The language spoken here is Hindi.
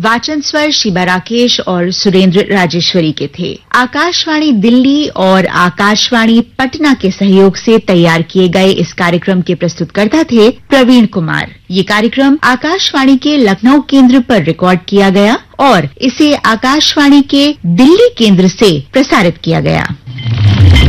वाचन स्वर शिबा राकेश और सुरेंद्र राजेश्वरी के थे। आकाशवाणी दिल्ली और आकाशवाणी पटना के सहयोग से तैयार किए गए इस कार्यक्रम के प्रस्तुतकर्ता थे प्रवीण कुमार। ये कार्यक्रम आकाशवाणी के लखनऊ केंद्र पर रिकॉर्ड किया गया और इसे आकाशवाणी के दिल्ली केंद्र से प्रसारित किया गया।